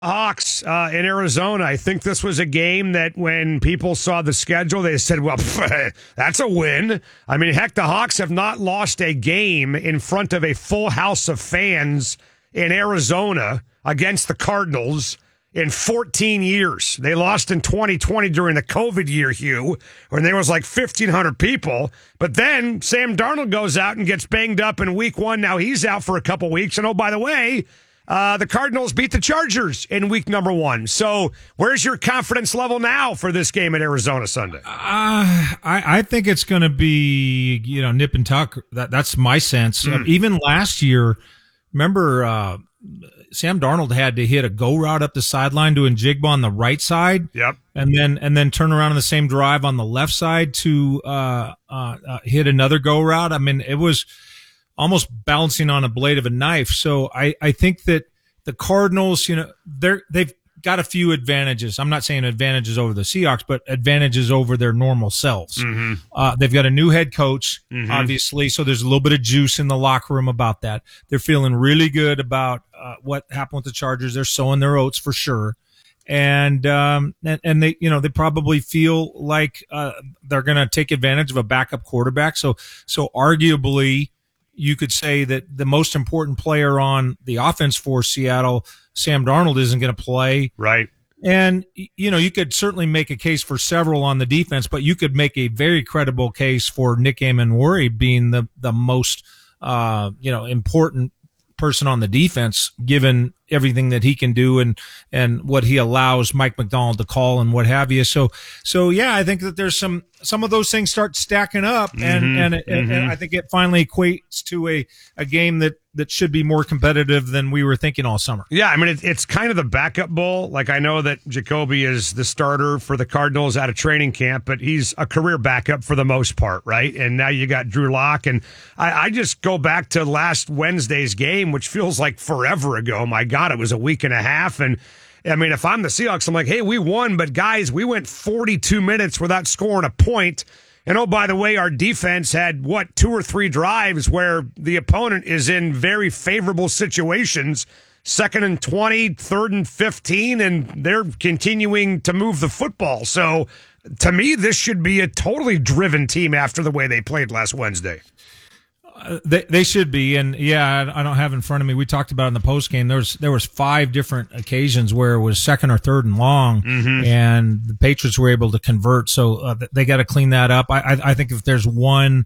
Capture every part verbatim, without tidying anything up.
Hawks uh, in Arizona. I think this was a game that when people saw the schedule, they said, well, that's a win. I mean, heck, the Hawks have not lost a game in front of a full house of fans in Arizona against the Cardinals in fourteen years. They lost in twenty twenty during the COVID year, Hugh, when there was like fifteen hundred people. But then Sam Darnold goes out and gets banged up in week one. Now he's out for a couple weeks. And oh, by the way, Uh, the Cardinals beat the Chargers in week number one. So where's your confidence level now for this game at Arizona Sunday? Uh, I, I think it's going to be, you know, nip and tuck. That, that's my sense. Mm. Uh, even last year, remember uh, Sam Darnold had to hit a go route up the sideline to Njigba on the right side. Yep. And then and then turn around on the same drive on the left side to uh, uh, uh, hit another go route. I mean, it was almost balancing on a blade of a knife. So I, I think that the Cardinals, you know, they're, they've got a few advantages. I'm not saying advantages over the Seahawks, but advantages over their normal selves. Mm-hmm. Uh, they've got a new head coach, mm-hmm. obviously. So there's a little bit of juice in the locker room about that. They're feeling really good about uh, what happened with the Chargers. They're sowing their oats for sure. And, um, and, and they, you know, they probably feel like, uh, they're going to take advantage of a backup quarterback. So, so arguably, you could say that the most important player on the offense for Seattle, Sam Darnold, isn't going to play. Right. And, you know, you could certainly make a case for several on the defense, but you could make a very credible case for Nick Amenwori being the, the most, uh, you know, important person on the defense, given everything that he can do and, and what he allows Mike Macdonald to call and what have you. So, so yeah, I think that there's some, some of those things start stacking up and, mm-hmm, and, mm-hmm. and I think it finally equates to a, a game that, that should be more competitive than we were thinking all summer. Yeah, I mean, it, it's kind of the backup bowl. Like, I know that Jacoby is the starter for the Cardinals out of training camp, but he's a career backup for the most part, right? And now you got Drew Lock. And I, I just go back to last Wednesday's game, which feels like forever ago. My God, it was a week and a half. And I mean, if I'm the Seahawks, I'm like, hey, we won, but guys, we went forty-two minutes without scoring a point. And oh, by the way, our defense had, what, two or three drives where the opponent is in very favorable situations, second and twenty, third and fifteen, and they're continuing to move the football. So to me, this should be a totally driven team after the way they played last Wednesday. Uh, they they should be, and yeah, I don't have in front of me. We talked about it in the post game. There was there was five different occasions where it was second or third and long, mm-hmm. and the Patriots were able to convert. So uh, they got to clean that up. I, I I think if there's one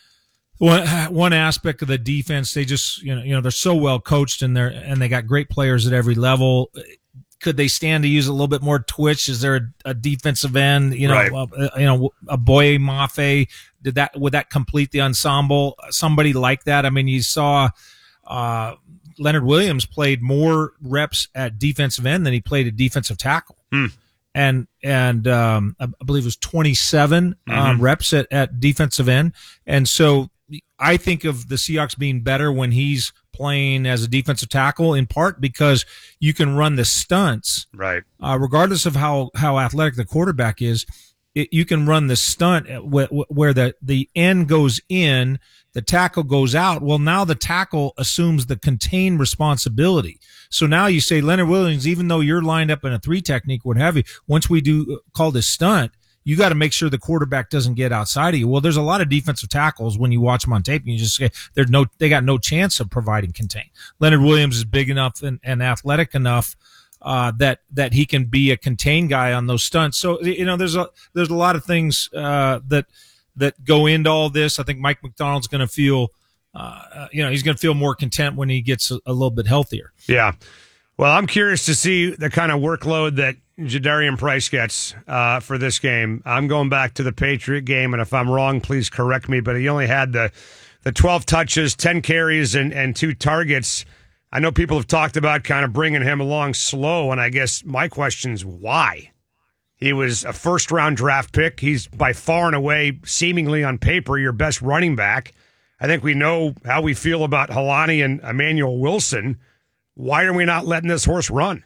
one one aspect of the defense, they just you know you know they're so well coached and they're and they got great players at every level. Could they stand to use a little bit more twitch? Is there a, a defensive end? You know, right. uh, you know, a Boye Mafe. Did that would that complete the ensemble? Somebody like that. I mean, you saw uh, Leonard Williams played more reps at defensive end than he played at defensive tackle, hmm. and and um, I believe it was twenty-seven mm-hmm. um, reps at, at defensive end. And so I think of the Seahawks being better when he's playing as a defensive tackle, in part because you can run the stunts, right? Uh, regardless of how, how athletic the quarterback is, it, you can run the stunt where, where the, the end goes in, the tackle goes out. Well, now the tackle assumes the contain responsibility. So now you say, Leonard Williams, even though you're lined up in a three technique, what have you, once we do call this stunt, you got to make sure the quarterback doesn't get outside of you. Well, there's a lot of defensive tackles when you watch them on tape and you just say there's no, they got no chance of providing contain. Leonard Williams is big enough and, and athletic enough, uh, that, that he can be a contain guy on those stunts. So, you know, there's a, there's a lot of things, uh, that, that go into all this. I think Mike Macdonald's going to feel, uh, you know, he's going to feel more content when he gets a, a little bit healthier. Yeah. Well, I'm curious to see the kind of workload that Jadarian Price gets uh, for this game. I'm going back to the Patriot game, and if I'm wrong, please correct me, but he only had the, the twelve touches, ten carries, and, and two targets. I know people have talked about kind of bringing him along slow, and I guess my question is why? He was a first-round draft pick. He's by far and away, seemingly on paper, your best running back. I think we know how we feel about Helani and Emmanuel Wilson. Why are we not letting this horse run?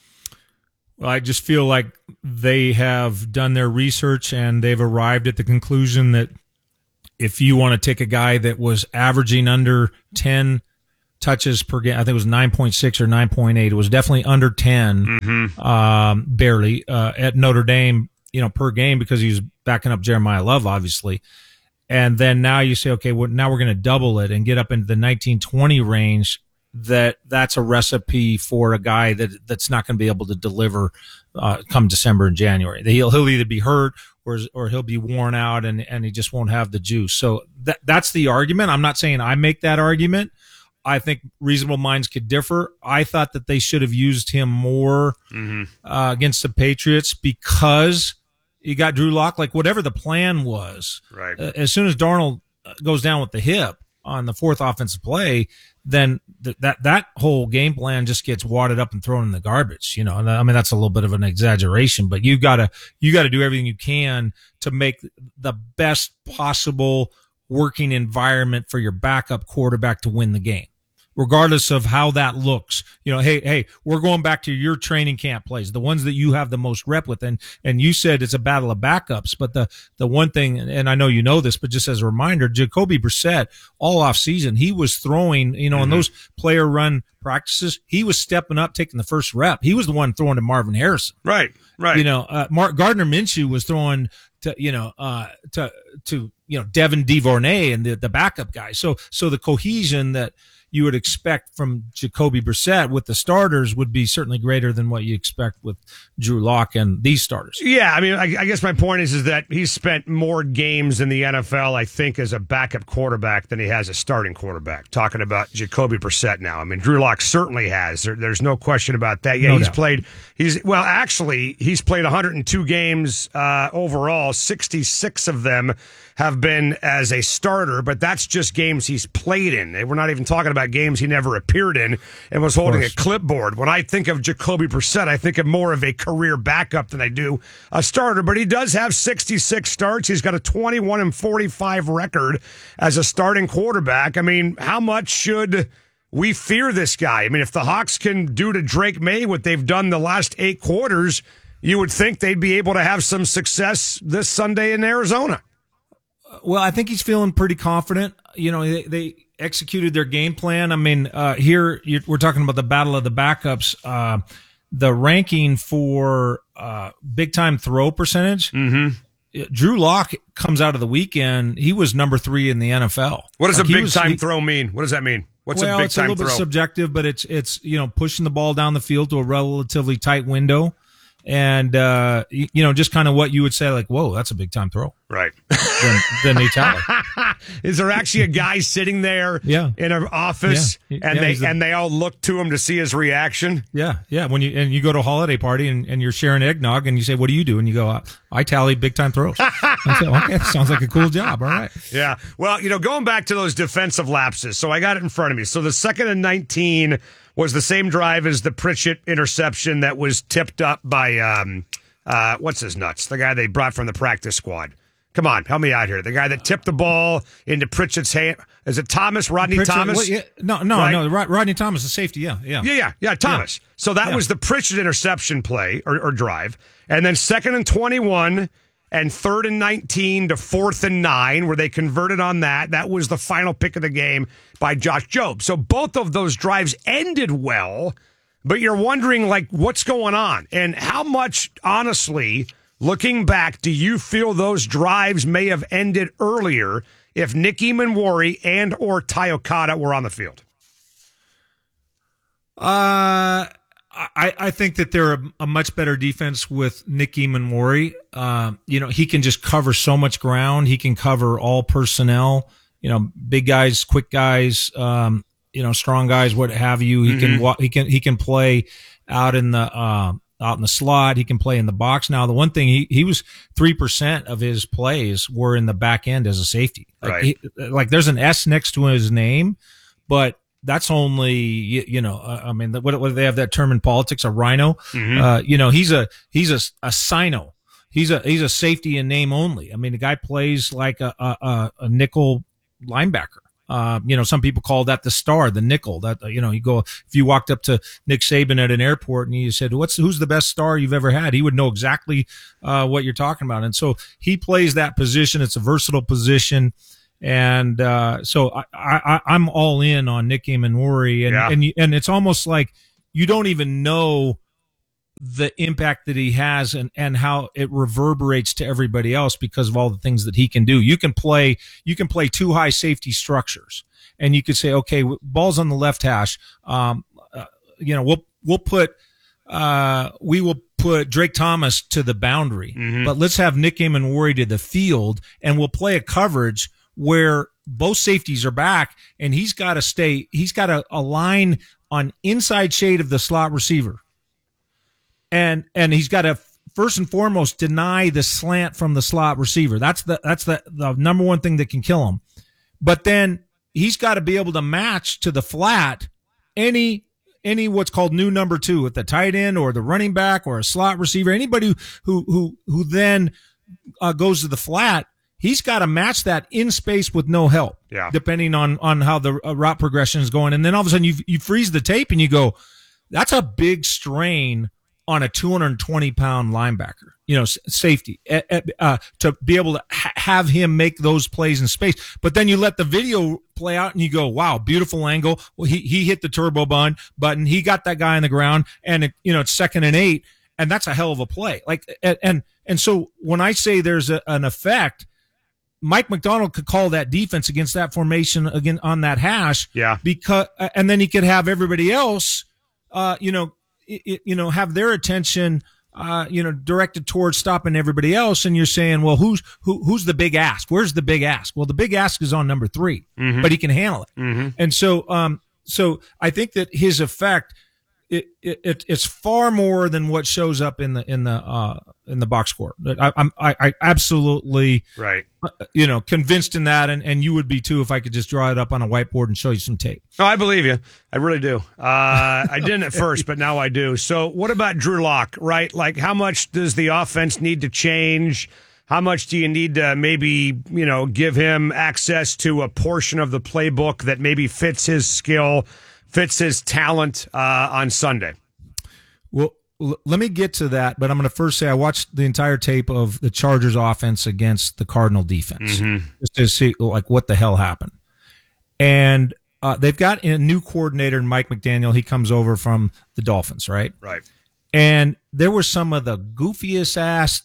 Well, I just feel like they have done their research and they've arrived at the conclusion that if you want to take a guy that was averaging under ten touches per game. I think it was nine point six or nine point eight. It was definitely under ten, Mm-hmm. um, barely, uh, at Notre Dame, you know, per game because he was backing up Jeremiah Love, obviously. And then now you say, okay, well, now we're going to double it and get up into the nineteen, twenty range. That that's a recipe for a guy that that's not going to be able to deliver uh, come December and January. He'll he'll either be hurt or or he'll be worn out and, and he just won't have the juice. So that that's the argument. I'm not saying I make that argument. I think reasonable minds could differ. I thought that they should have used him more Mm-hmm. uh, against the Patriots because you got Drew Lock. Like whatever the plan was, Right. uh, as soon as Darnold goes down with the hip on the fourth offensive play, then th- that that whole game plan just gets wadded up and thrown in the garbage. You know, and I mean that's a little bit of an exaggeration, but you've got to you got to do everything you can to make the best possible working environment for your backup quarterback to win the game, regardless of how that looks. You know, hey, hey, we're going back to your training camp plays, the ones that you have the most rep with. And, and you said it's a battle of backups, but the, the one thing, and I know you know this, but just as a reminder, Jacoby Brissett all off season, he was throwing, you know, mm-hmm. in those player run practices, he was stepping up, taking the first rep. He was the one throwing to Marvin Harrison. Right. Right. You know, uh, Mark Gardner Minshew was throwing to, you know, uh, to, to, you know, Devin DuVernay and the, the backup guy. So, so the cohesion that you would expect from Jacoby Brissett with the starters would be certainly greater than what you expect with Drew Lock and these starters. Yeah, I mean, I, I guess my point is is that he's spent more games in the N F L, I think, as a backup quarterback than he has a starting quarterback. Talking about Jacoby Brissett now. I mean, Drew Lock certainly has. There, there's no question about that. Yeah, No he's doubt. played. He's well, actually, he's played one hundred two games uh, overall. sixty-six of them have been as a starter, but that's just games he's played in. We're not even talking about games he never appeared in and was holding a clipboard. When I think of Jacoby Brissett, I think of more of a career backup than I do a starter, but he does have sixty-six starts. He's got a twenty-one and forty-five record as a starting quarterback. I mean, how much should we fear this guy? I mean, if the Hawks can do to Drake May what they've done the last eight quarters, you would think they'd be able to have some success this Sunday in Arizona. Well, I think he's feeling pretty confident. You know, they, they executed their game plan. I mean, uh, here you're, we're talking about the battle of the backups. Uh, the ranking for uh, big time throw percentage. Mm-hmm. Drew Lock comes out of the weekend. He was number three in the N F L. What does Like, a he big was- time he- throw mean? What does that mean? What's well, a big it's a time little throw? bit subjective, but it's it's you know pushing the ball down the field to a relatively tight window, and uh, you, you know just kind of what you would say like, whoa, that's a big time throw. Right. Then, then they tell it. Is there actually a guy sitting there Yeah. in an office Yeah. and Yeah, they he's the- and they all look to him to see his reaction? Yeah, yeah. When you and you go to a holiday party and, and you're sharing eggnog and you say, "What do you do?" and you go, "I tally big time throws." I say, "Okay, sounds like a cool job." All right. Yeah. Well, you know, going back to those defensive lapses, so I got it in front of me. So the second and nineteen was the same drive as the Pritchett interception that was tipped up by um uh what's his nuts, the guy they brought from the practice squad. Come on, help me out here. The guy that tipped the ball into Pritchett's hand. Is it Thomas? Rodney Pritchett- Thomas? well, yeah, no, no, Right? no. Rod- Rodney Thomas, the safety. Yeah, yeah. Yeah, yeah, yeah, Thomas. So that Yeah. was the Pritchett interception play or, or drive. And then second and twenty-one and third and nineteen to fourth and nine, where they converted on that. That was the final pick of the game by Josh Jobe. So both of those drives ended well, but you're wondering, like, what's going on? And how much, honestly, looking back, do you feel those drives may have ended earlier if Nick Emanwari and or Ty Okada were on the field? Uh, I, I think that they're a, a much better defense with Nick Emanwari. Um, you know, he can just cover so much ground. He can cover all personnel. You know, big guys, quick guys. Um, you know, strong guys, what have you. He Mm-hmm. can wa- he can he can play out in the uh, out in the slot. He can play in the box. Now, the one thing he he was three percent of his plays were in the back end as a safety. Like, Right. he, like there's an S next to his name, but that's only, you, you know, uh, I mean, what, what do they have that term in politics? A rhino. Mm-hmm. Uh, you know, he's a he's a a sino. He's a he's a safety in name only. I mean, the guy plays like a a, a, a nickel linebacker. Uh, you know, some people call that the star, the nickel. That uh, you know, you go if you walked up to Nick Saban at an airport and you said, "What's who's the best star you've ever had?" He would know exactly uh, what you're talking about. And so he plays that position. It's a versatile position. And uh, so I, I, I'm all in on Nick Emmanwori, and Yeah. and you- and it's almost like you don't even know the impact that he has and, and how it reverberates to everybody else because of all the things that he can do. You can play you can play two high safety structures, and you could say, okay, ball's on the left hash. Um, uh, you know, we'll we'll put uh, we will put Drake Thomas to the boundary, Mhm. but let's have Nick Emmanwori to the field, and we'll play a coverage where both safeties are back, and he's got to stay. He's got to align on inside shade of the slot receiver, and and he's got to first and foremost deny the slant from the slot receiver. That's the that's the the number one thing that can kill him. But then he's got to be able to match to the flat any any what's called new number two at the tight end or the running back or a slot receiver. Anybody who who who then uh, goes to the flat. He's got to match that in space with no help, Yeah. depending on on how the uh, route progression is going. And then all of a sudden you you freeze the tape and you go, that's a big strain on a two hundred twenty pound linebacker, you know, s- safety, uh, uh, to be able to ha- have him make those plays in space. But then you let the video play out and you go, wow, beautiful angle. Well, he he hit the turbo button button. He got that guy on the ground, and it, you know, it's second and eight, and that's a hell of a play. Like and and, and so when I say there's a, an effect. Mike Macdonald could call that defense against that formation again on that hash, Yeah. because and then he could have everybody else, uh, you know, it, you know, have their attention, uh, you know, directed towards stopping everybody else. And you're saying, well, who's who, who's the big ask? Where's the big ask? Well, the big ask is on number three, Mhm. but he can handle it. Mm-hmm. And so, um, so I think that his effect. It, it it's far more than what shows up in the in the uh, in the box score. I, I'm I, I absolutely Right. you know convinced in that, and, and you would be too if I could just draw it up on a whiteboard and show you some tape. No, I believe you. I really do. Uh, I didn't at first, but now I do. So, what about Drew Lock? Right? Like, how much does the offense need to change? How much do you need to maybe, you know, give him access to a portion of the playbook that maybe fits his skill, fits his talent uh, on Sunday? Well, l- let me get to that, but I'm going to first say I watched the entire tape of the Chargers offense against the Cardinal defense Mhm. just to see like what the hell happened. And uh, they've got a new coordinator, Mike McDaniel. He comes over from the Dolphins, right? Right. And there was some of the goofiest ass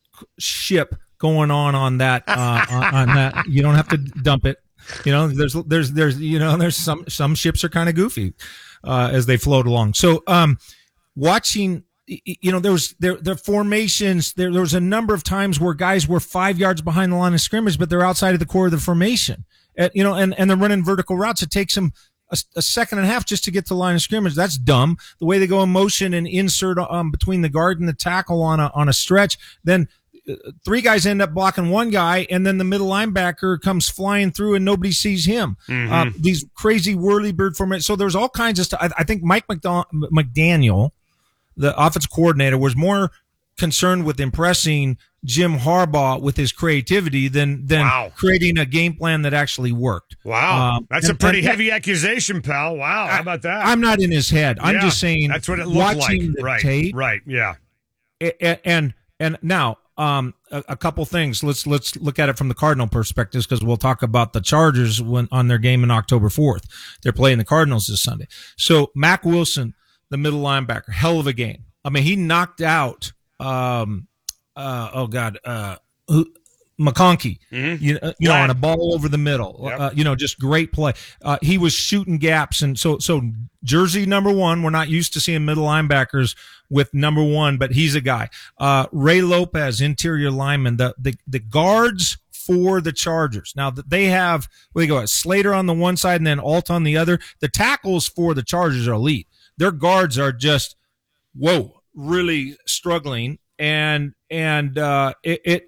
ship going on on that uh, on, on that. You don't have to dump it. You know, there's there's there's you know there's some some ships are kind of goofy uh, as they float along. So um, watching, you know, there was there the formations. There there was a number of times where guys were five yards behind the line of scrimmage, but they're outside of the core of the formation. Uh, you know, and and they're running vertical routes. It takes them a, a second and a half just to get to the line of scrimmage. That's dumb. The way they go in motion and insert um, between the guard and the tackle on a on a stretch, then three guys end up blocking one guy, and then the middle linebacker comes flying through and nobody sees him. Mhm. Uh, these crazy whirly bird formations. So there's all kinds of stuff. I, I think Mike McDon- McDaniel, the offensive coordinator, was more concerned with impressing Jim Harbaugh with his creativity than than Wow. creating a game plan that actually worked. Wow. Um, That's and- a pretty and- heavy accusation, pal. Wow. How about that? I'm not in his head. I'm Yeah, just saying that's what it looked like. watching the Right. tape. Right. Yeah. A- and and now um a, a couple things. Let's let's look at it from the Cardinal perspectives, because we'll talk about the Chargers when on their game on October fourth. They're playing the Cardinals this Sunday. So Mac Wilson, the middle linebacker, hell of a game. I mean, he knocked out um uh oh god uh who McConkey, Mhm. you, uh, you know, Right. on a ball over the middle, Yep. uh, you know, just great play. Uh, he was shooting gaps. And so, so jersey number one, we're not used to seeing middle linebackers with number one, but he's a guy. Uh, Ray Lopez, interior lineman, the, the, the guards for the Chargers. Now that they have, where they go, Slater on the one side and then Alt on the other. The tackles for the Chargers are elite. Their guards are just, whoa, really struggling. And, and, uh, it, it,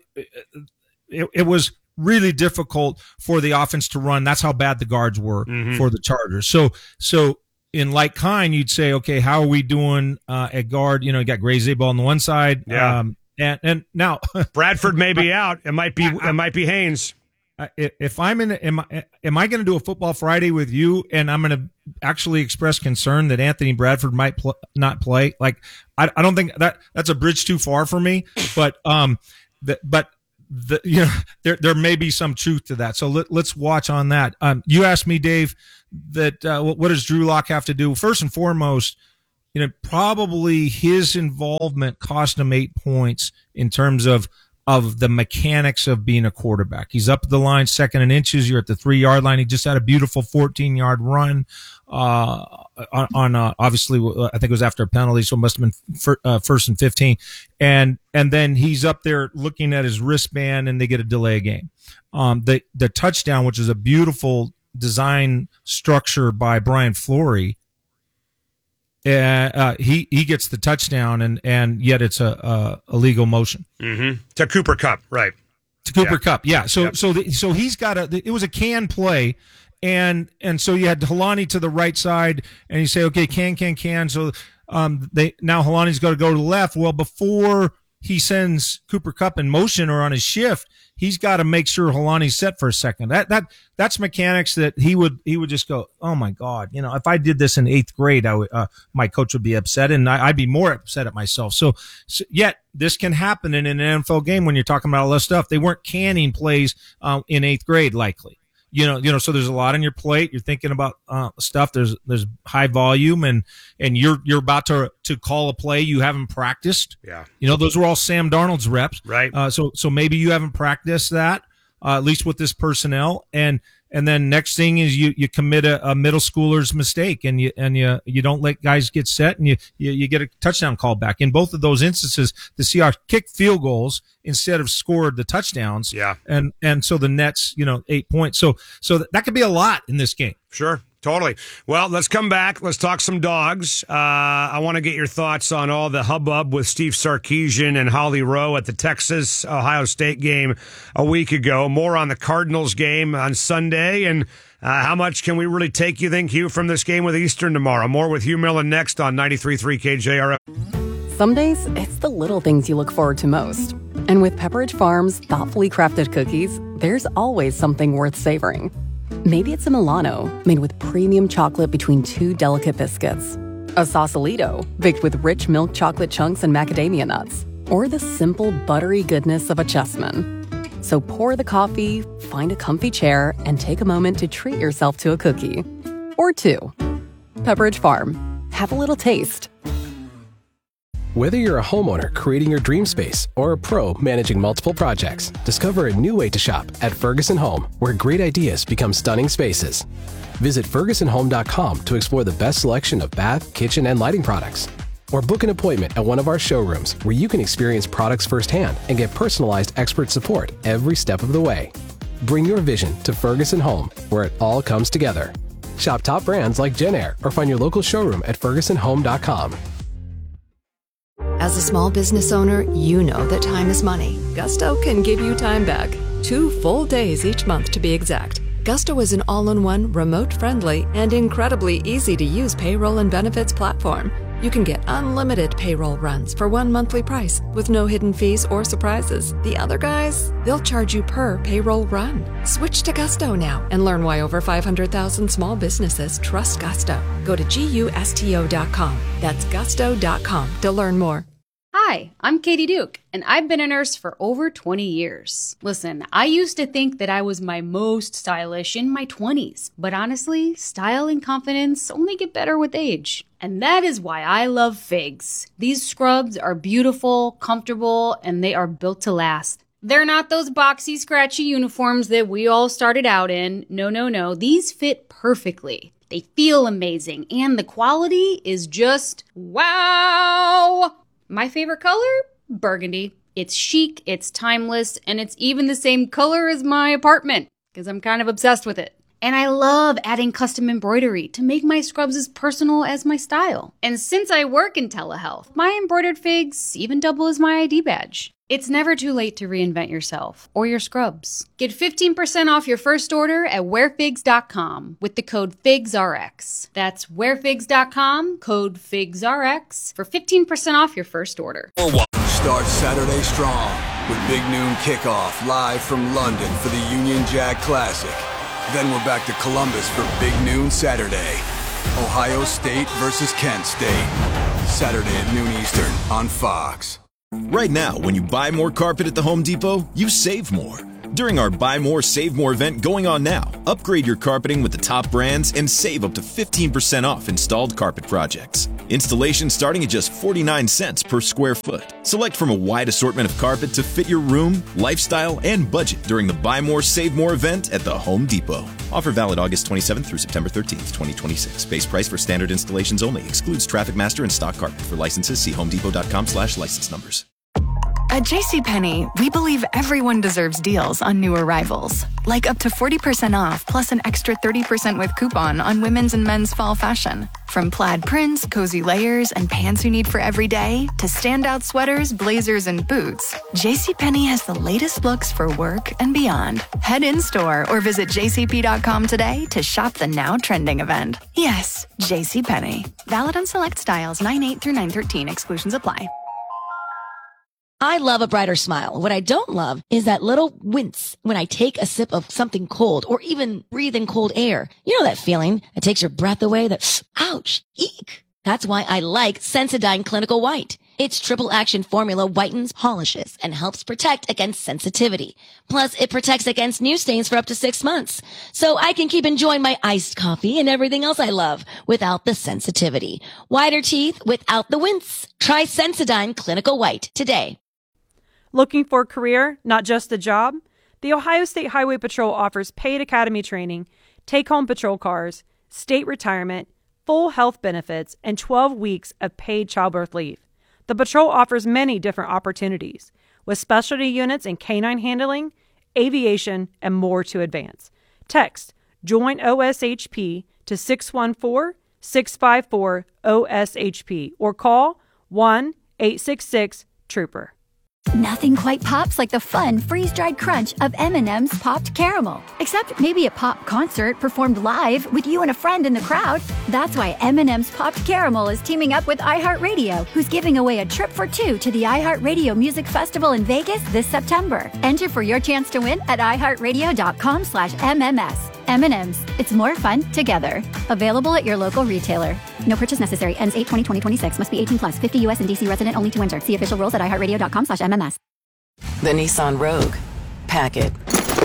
it, it was really difficult for the offense to run. That's how bad the guards were Mhm. for the Chargers. So, so in like kind, you'd say, okay, how are we doing uh, at guard? You know, you got Gray Zabel on the one side. Yeah. Um, and, and now Bradford may be out. It might be. It might be Haynes. I- if I'm in, am I, am I going to do a football Friday with you? And I'm going to actually express concern that Anthony Bradford might pl- not play. Like, I, I don't think that that's a bridge too far for me, but, um, the, but the, you know, there there may be some truth to that. So let, let's watch on that. Um, you asked me, Dave, that uh, what, what does Drew Lock have to do? First and foremost, you know, probably his involvement cost him eight points in terms of of the mechanics of being a quarterback. He's up the line, second and inches. You're at the three yard line. He just had a beautiful fourteen yard run uh, on, on uh, obviously, I think it was after a penalty, so it must have been fir- uh, first and fifteen. And and then he's up there looking at his wristband, and they get a delay game. Um, the the touchdown, which is a beautiful design structure by Brian Flory. Uh, uh, he he gets the touchdown, and, and yet it's a, a, a legal motion mm-hmm. to Cooper Kupp, right? To Cooper yeah. Kupp, yeah. So yep. so the, so he's got a. It was a can play, and and so you had Helani to the right side, and you say, okay, can can can. So um, they now Helani's got to go to the left. Well, before he sends Cooper Kupp in motion or on his shift, he's got to make sure Helani's set for a second. That that that's mechanics that he would he would just go, oh my God, you know, if I did this in eighth grade, I would, uh, my coach would be upset, and I, I'd be more upset at myself. So, so yet this can happen in an N F L game when you're talking about all this stuff. They weren't canning plays uh, in eighth grade, likely. You know, you know, so there's a lot on your plate. You're thinking about uh, stuff. There's there's high volume, and and you're you're about to to call a play you haven't practiced. Yeah, you know, those were all Sam Darnold's reps, right? Uh, so so maybe you haven't practiced that, uh, at least with this personnel, and and then next thing is you you commit a, a middle schooler's mistake, and you and you you don't let guys get set, and you, you you get a touchdown call back. In both of those instances, the Seahawks kicked field goals instead of scored the touchdowns. Yeah. And, and so the Nets, you know, eight points. So, so that, that could be a lot in this game. Sure. Totally. Well, let's come back. Let's talk some dogs. Uh, I want to get your thoughts on all the hubbub with Steve Sarkisian and Holly Rowe at the Texas-Ohio State game a week ago. More on the Cardinals game on Sunday. And uh, how much can we really take, you think, Hugh, from this game with Eastern tomorrow? More with Hugh Millen next on ninety-three point three K J R F. Some days, it's the little things you look forward to most. And with Pepperidge Farm's thoughtfully crafted cookies, there's always something worth savoring. Maybe it's a Milano, made with premium chocolate between two delicate biscuits. A Sausalito, baked with rich milk chocolate chunks and macadamia nuts. Or the simple, buttery goodness of a Chessman. So pour the coffee, find a comfy chair, and take a moment to treat yourself to a cookie. Or two. Pepperidge Farm. Have a little taste. Whether you're a homeowner creating your dream space or a pro managing multiple projects, discover a new way to shop at Ferguson Home, where great ideas become stunning spaces. Visit Ferguson Home dot com to explore the best selection of bath, kitchen, and lighting products. Or book an appointment at one of our showrooms where you can experience products firsthand and get personalized expert support every step of the way. Bring your vision to Ferguson Home, where it all comes together. Shop top brands like JennAir or find your local showroom at Ferguson Home dot com. As a small business owner, you know that time is money. Gusto can give you time back. Two full days each month, to be exact. Gusto is an all-in-one, remote-friendly, and incredibly easy-to-use payroll and benefits platform. You can get unlimited payroll runs for one monthly price with no hidden fees or surprises. The other guys, they'll charge you per payroll run. Switch to Gusto now and learn why over five hundred thousand small businesses trust Gusto. Go to gusto dot com. That's gusto dot com to learn more. Hi, I'm Katie Duke, and I've been a nurse for over twenty years. Listen, I used to think that I was my most stylish in my twenties, but honestly, style and confidence only get better with age. And that is why I love Figs. These scrubs are beautiful, comfortable, and they are built to last. They're not those boxy, scratchy uniforms that we all started out in. No, no, no. These fit perfectly. They feel amazing, and the quality is just wow! My favorite color? Burgundy. It's chic, it's timeless, and it's even the same color as my apartment, because I'm kind of obsessed with it. And I love adding custom embroidery to make my scrubs as personal as my style. And since I work in telehealth, my embroidered figs even double as my I D badge. It's never too late to reinvent yourself or your scrubs. Get fifteen percent off your first order at wear figs dot com with the code FIGSRX. That's wear figs dot com, code FIGSRX for fifteen percent off your first order. Start Saturday strong with Big Noon Kickoff live from London for the Union Jack Classic. Then we're back to Columbus for Big Noon Saturday. Ohio State versus Kent State. Saturday at noon Eastern on Fox. Right now, when you buy more carpet at the Home Depot, you save more. During our Buy More, Save More event going on now, upgrade your carpeting with the top brands and save up to fifteen percent off installed carpet projects. Installation starting at just forty-nine cents per square foot. Select from a wide assortment of carpet to fit your room, lifestyle, and budget during the Buy More, Save More event at the Home Depot. Offer valid August twenty-seventh through September thirteenth, twenty twenty-six. Base price for standard installations only. Excludes Traffic Master and stock carpet. For licenses, see homedepot.com slash license numbers. At JCPenney, we believe everyone deserves deals on new arrivals. Like up to forty percent off, plus an extra thirty percent with coupon on women's and men's fall fashion. From plaid prints, cozy layers, and pants you need for every day, to standout sweaters, blazers, and boots, JCPenney has the latest looks for work and beyond. Head in-store or visit j c p dot com today to shop the now trending event. Yes, JCPenney. Valid on select styles nine eight through nine thirteen. Exclusions apply. I love a brighter smile. What I don't love is that little wince when I take a sip of something cold or even breathe in cold air. You know that feeling that takes your breath away, that, ouch, eek. That's why I like Sensodyne Clinical White. Its triple action formula whitens, polishes, and helps protect against sensitivity. Plus, it protects against new stains for up to six months. So I can keep enjoying my iced coffee and everything else I love without the sensitivity. Whiter teeth without the wince. Try Sensodyne Clinical White today. Looking for a career, not just a job? The Ohio State Highway Patrol offers paid academy training, take-home patrol cars, state retirement, full health benefits, and twelve weeks of paid childbirth leave. The patrol offers many different opportunities, with specialty units in canine handling, aviation, and more to advance. Text JOIN O S H P to six one four, six five four, O S H P or call one eight six six, TROOPER. Nothing quite pops like the fun freeze-dried crunch of M and M's Popped Caramel. Except maybe a pop concert performed live with you and a friend in the crowd. That's why M and M's Popped Caramel is teaming up with iHeartRadio, who's giving away a trip for two to the iHeartRadio Music Festival in Vegas this September. Enter for your chance to win at iHeartRadio.com slash MMS. M and M's. It's more fun together. Available at your local retailer. No purchase necessary. Ends eight twenty twenty twenty-six. Must be eighteen plus. fifty U S and D C resident only to enter. See official rules at iHeartRadio.com slash MMS. The Nissan Rogue. Pack it.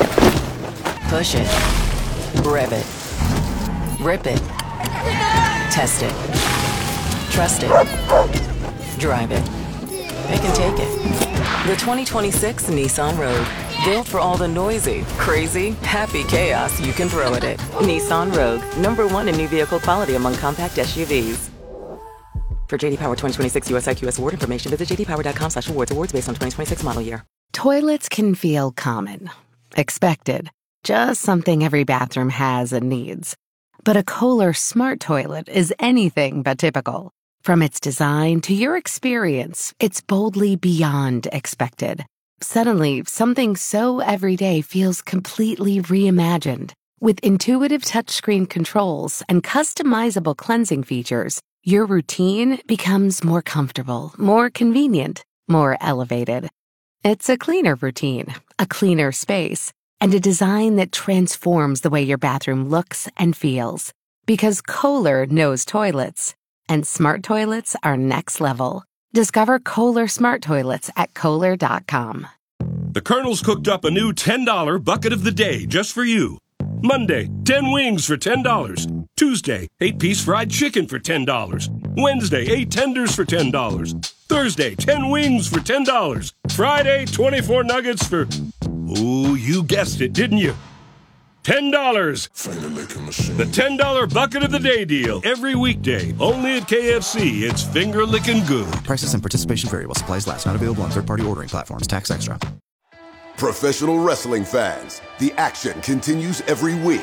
Push it. Rev it. Rip it. Test it. Trust it. Drive it. It can take it. The twenty twenty-six Nissan Rogue. Built for all the noisy, crazy, happy chaos you can throw at it. Nissan Rogue. Number one in new vehicle quality among compact S U Vs. For J D Power twenty twenty-six U S I Q S award information, visit j d power dot com slash awards. Awards based on twenty twenty-six model year. Toilets can feel common, expected, just something every bathroom has and needs. But a Kohler Smart Toilet is anything but typical. From its design to your experience, it's boldly beyond expected. Suddenly, something so everyday feels completely reimagined. With intuitive touchscreen controls and customizable cleansing features, your routine becomes more comfortable, more convenient, more elevated. It's a cleaner routine, a cleaner space, and a design that transforms the way your bathroom looks and feels. Because Kohler knows toilets, and smart toilets are next level. Discover Kohler Smart Toilets at Kohler dot com. The Colonel's cooked up a new ten dollar bucket of the day just for you. Monday, ten wings for ten dollars. Tuesday, eight piece fried chicken for ten dollars. Wednesday, eight tenders for ten dollars. Thursday, ten wings for ten dollars. Friday, twenty-four nuggets for... Ooh, you guessed it, didn't you? ten dollars. The ten dollar bucket of the day deal. Every weekday. Only at K F C. It's finger-licking good. Prices and participation vary while supplies last. Not available on third-party ordering platforms. Tax extra. Professional wrestling fans, the action continues every week.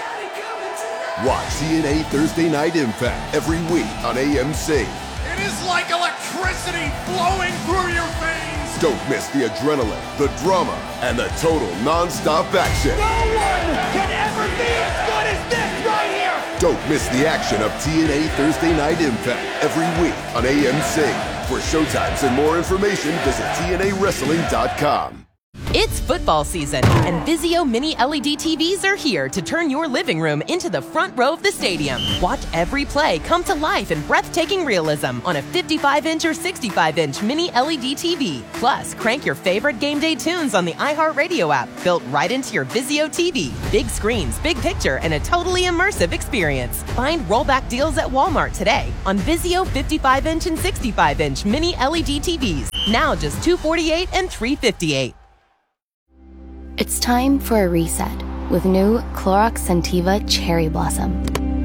Watch T N A Thursday Night Impact every week on A M C. It is like electricity flowing through your veins. Don't miss the adrenaline, the drama, and the total non-stop action. No one can ever be as good as this right here. Don't miss the action of T N A Thursday Night Impact every week on A M C. For showtimes and more information, visit T N A wrestling dot com. It's football season, and Vizio Mini L E D T Vs are here to turn your living room into the front row of the stadium. Watch every play come to life in breathtaking realism on a fifty-five inch or sixty-five inch Mini L E D T V. Plus, crank your favorite game day tunes on the iHeartRadio app, built right into your Vizio T V. Big screens, big picture, and a totally immersive experience. Find rollback deals at Walmart today on Vizio fifty-five inch and sixty-five inch Mini L E D T Vs. Now just two hundred forty-eight dollars and three hundred fifty-eight dollars. It's time for a reset with new Clorox Scentiva Cherry Blossom.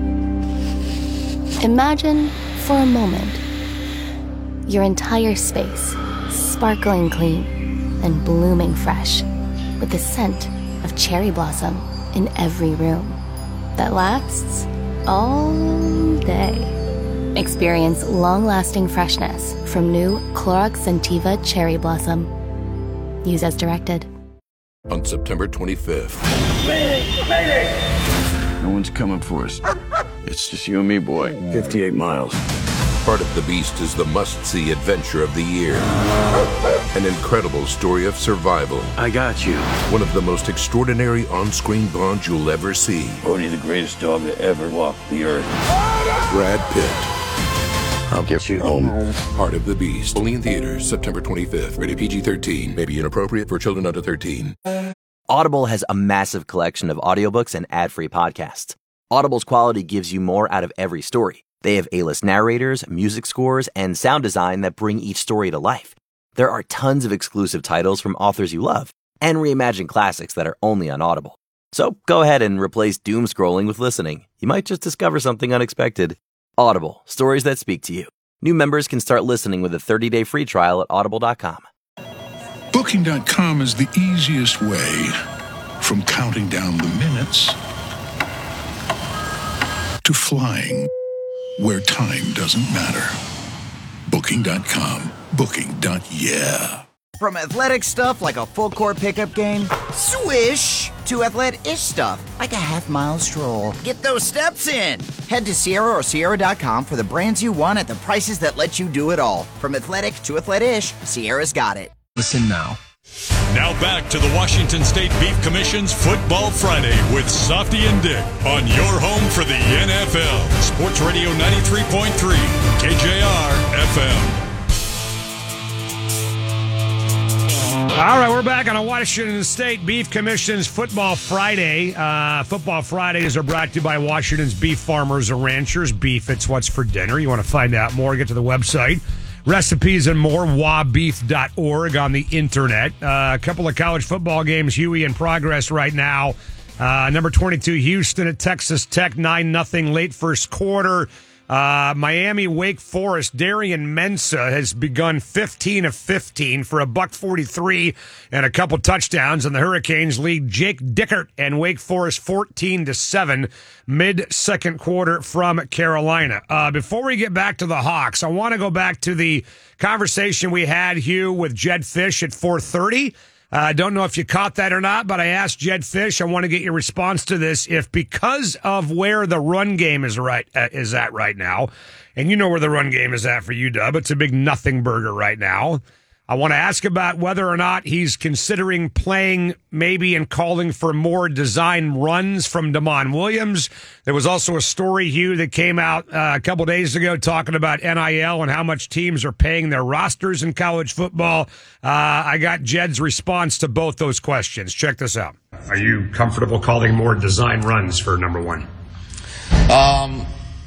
Imagine for a moment your entire space sparkling clean and blooming fresh with the scent of cherry blossom in every room that lasts all day. Experience long-lasting freshness from new Clorox Scentiva Cherry Blossom. Use as directed. On September twenty-fifth. Mayday! Mayday! No one's coming for us. It's just you and me, boy. fifty-eight miles. Part of the Beast is the must-see adventure of the year. An incredible story of survival. I got you. One of the most extraordinary on-screen bonds you'll ever see. Bodhi, the greatest dog that ever walked the earth. Brad Pitt. I'll get you home. Part of the Beast. Only in theaters September twenty-fifth. Rated P G thirteen. May be inappropriate for children under thirteen. Audible has a massive collection of audiobooks and ad-free podcasts. Audible's quality gives you more out of every story. They have A-list narrators, music scores, and sound design that bring each story to life. There are tons of exclusive titles from authors you love, and reimagined classics that are only on Audible. So go ahead and replace doom scrolling with listening. You might just discover something unexpected. Audible, stories that speak to you. New members can start listening with a thirty-day free trial at audible dot com. Booking dot com is the easiest way from counting down the minutes to flying where time doesn't matter. Booking dot com. Booking. Yeah. From athletic stuff like a full court pickup game, swish, to athlete-ish stuff like a half mile stroll. Get those steps in. Head to Sierra or Sierra dot com for the brands you want at the prices that let you do it all. From athletic to athlete-ish, Sierra's got it. Listen now. Now back to the Washington State Beef Commission's Football Friday with Softy and Dick on your home for the N F L. Sports Radio ninety-three point three, K J R F M. All right, we're back on a Washington State Beef Commission's Football Friday. Uh, Football Fridays are brought to you by Washington's beef farmers and ranchers. Beef, it's what's for dinner. You want to find out more, get to the website. Recipes and more, wa beef dot org on the internet. Uh, a couple of college football games, Huey, in progress right now. Uh, number twenty-two, Houston at Texas Tech, nine nothing late first quarter. Uh, Miami, Wake Forest, Darian Mensah has begun fifteen of fifteen for a buck forty-three and a couple touchdowns, and the Hurricanes lead Jake Dickert and Wake Forest fourteen to seven mid-second quarter from Carolina. Uh, before we get back to the Hawks, I want to go back to the conversation we had, Hugh, with Jedd Fisch at four thirty. I uh, don't know if you caught that or not, but I asked Jedd Fisch. I want to get your response to this. If because of where the run game is right uh, is at right now, and you know where the run game is at for U W, it's a big nothing burger right now. I want to ask about whether or not he's considering playing maybe and calling for more design runs from Damon Williams. There was also a story, Hugh, that came out uh, a couple days ago talking about N I L and how much teams are paying their rosters in college football. Uh, I got Jedd's response to both those questions. Check this out. Are you comfortable calling more design runs for number one? Um,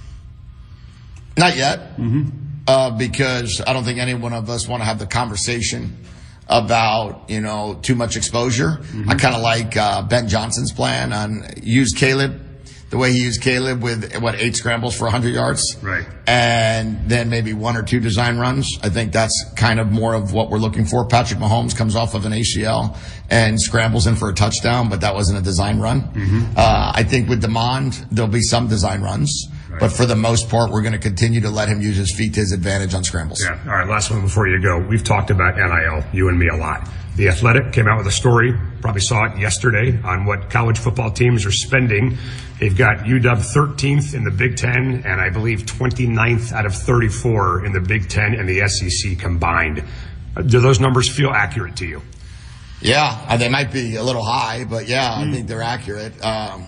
not yet. Mm-hmm. Uh, because I don't think any one of us want to have the conversation about, you know, too much exposure. Mm-hmm. I kind of like uh, Ben Johnson's plan on use Caleb, the way he used Caleb with, what, eight scrambles for one hundred yards? Right. And then maybe one or two design runs. I think that's kind of more of what we're looking for. Patrick Mahomes comes off of an A C L and scrambles in for a touchdown, but that wasn't a design run. Mm-hmm. Uh, I think with Demond, there'll be some design runs. But for the most part, we're going to continue to let him use his feet to his advantage on scrambles. Yeah. All right. Last one before you go. We've talked about N I L, you and me, a lot. The Athletic came out with a story, probably saw it yesterday, on what college football teams are spending. They've got U W thirteenth in the Big Ten, and I believe twenty-ninth out of thirty-four in the Big Ten and the S E C combined. Do those numbers feel accurate to you? Yeah, they might be a little high, but yeah, mm. I think they're accurate. Um,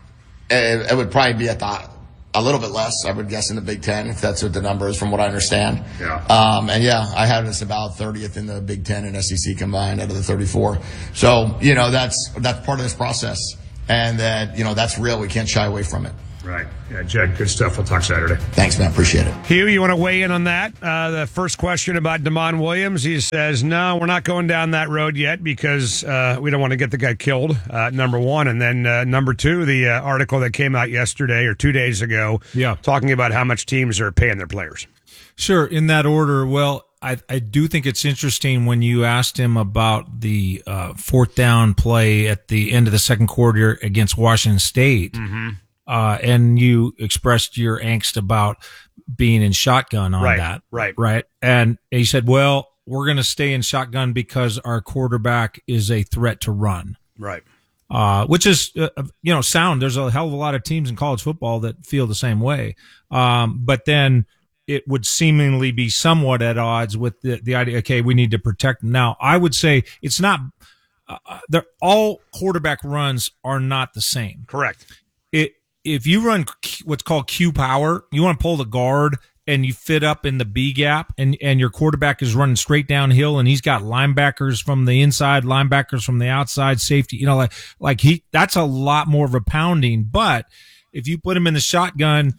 it, it would probably be at the a little bit less, I would guess, in the Big Ten, if that's what the number is from what I understand. Yeah. Um, and yeah, I had us about thirtieth in the Big Ten and S E C combined out of the thirty-four. So, you know, that's that's part of this process. And that, you know, that's real. We can't shy away from it. Right. Yeah, Jed, good stuff. We'll talk Saturday. Thanks, man. Appreciate it. Hugh, you want to weigh in on that? Uh, the first question about Damon Williams, he says, no, we're not going down that road yet because uh, we don't want to get the guy killed, uh, number one. And then uh, number two, the uh, article that came out yesterday or two days ago yeah. talking about how much teams are paying their players. Sure, in that order. Well, I, I do think it's interesting when you asked him about the uh, fourth down play at the end of the second quarter against Washington State. Mm-hmm. Uh, and you expressed your angst about being in shotgun on right, that. Right. Right. And he said, well, we're going to stay in shotgun because our quarterback is a threat to run. Right. Uh, which is, uh, you know, sound. There's a hell of a lot of teams in college football that feel the same way. Um, but then it would seemingly be somewhat at odds with the, the idea, okay, we need to protect them. Now, I would say it's not, uh, they're, all quarterback runs are not the same. Correct. It, If you run what's called Q power, you want to pull the guard and you fit up in the B gap and, and your quarterback is running straight downhill and he's got linebackers from the inside, linebackers from the outside, safety, you know, like, like he, that's a lot more of a pounding. But if you put him in the shotgun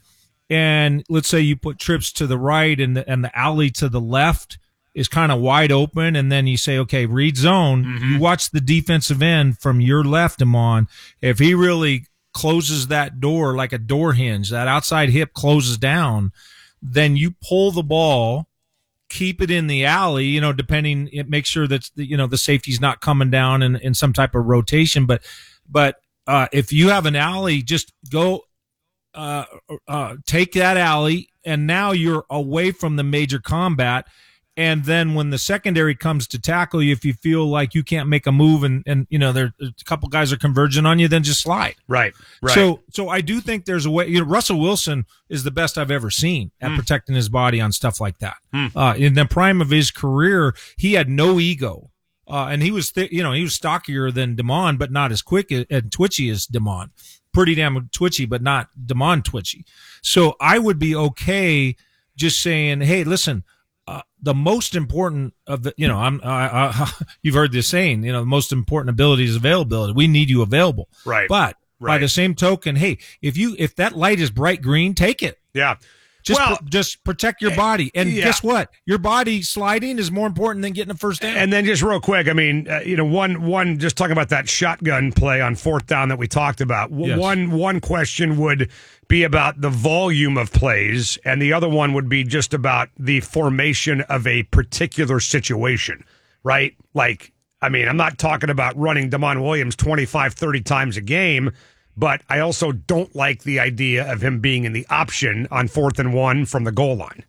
and let's say you put trips to the right and the, and the alley to the left is kind of wide open. And then you say, okay, read zone, mm-hmm. you watch the defensive end from your left, Damon. If he really closes that door like a door hinge, that outside hip closes down, then you pull the ball, keep it in the alley, you know, depending, it makes sure that, you know, the safety's not coming down in, in some type of rotation. But, but, uh, if you have an alley, just go, uh, uh, take that alley and now you're away from the major combat. And then when the secondary comes to tackle you, if you feel like you can't make a move and, and you know, there a couple guys are converging on you, then just slide. Right, right. So, so I do think there's a way, you know, Russell Wilson is the best I've ever seen at mm. protecting his body on stuff like that. Mm. Uh, in the prime of his career, he had no ego. Uh, and he was, th- you know, he was stockier than Damon, but not as quick and twitchy as Damon. Pretty damn twitchy, but not Damon twitchy. So I would be okay just saying, hey, listen, Uh, the most important of the, you know, I'm, I, I, you've heard this saying, you know, the most important ability is availability. We need you available. Right. But right. by the same token, hey, if you, if that light is bright green, take it. Yeah. Just, well, pr- just protect your body. And yeah. guess what? Your body sliding is more important than getting a first down. And then just real quick, I mean, uh, you know, one, one, just talking about that shotgun play on fourth down that we talked about. W- Yes. One, one question would be about the volume of plays, and the other one would be just about the formation of a particular situation, right? Like, I mean, I'm not talking about running Damon Williams twenty-five, thirty times a game, but I also don't like the idea of him being in the option on fourth and one from the goal line.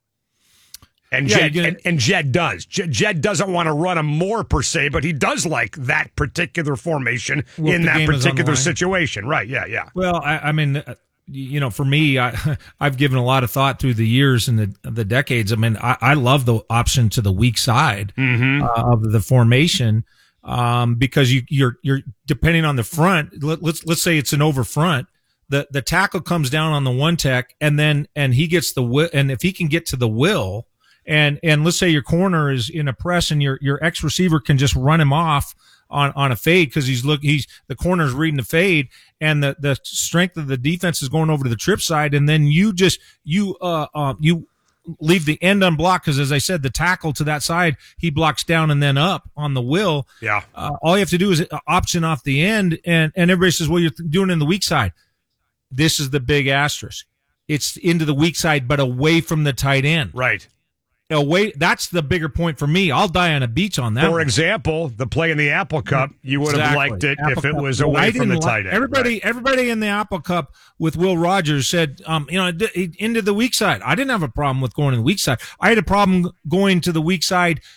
And, Yeah, Jed, gonna, and, and Jed does. Jed, Jed doesn't want to run him more per se, but he does like that particular formation Well, in the that game is on the particular line. situation. Right, yeah, yeah. Well, I, I mean, uh, you know, for me, I, I've given a lot of thought through the years and the the decades. I mean, I, I love the option to the weak side mm-hmm. uh, of the formation um, because you, you're you're depending on the front. Let, let's let's say it's an over front. The the tackle comes down on the one tech, and then and he gets the will, and if he can get to the will, and and let's say your corner is in a press, and your your ex receiver can just run him off on, on a fade because he's look he's the corner's reading the fade and the, the strength of the defense is going over to the trip side, and then you just you uh, uh you leave the end unblocked because as I said, the tackle to that side he blocks down and then up on the will. Yeah. Uh, all you have to do is option off the end, and and everybody says, well, you're doing it in the weak side. This is the big asterisk. It's into the weak side, but away from the tight end. Right. Away. That's the bigger point for me. I'll die on a beach on that. For one. example, the play in the Apple Cup, you would have Exactly. liked it Apple if it Cup. was Well, away I from the didn't tight like- end. Everybody, right. everybody in the Apple Cup with Will Rogers said, um, you know, d- into the weak side. I didn't have a problem with going to the weak side. I had a problem going to the weak side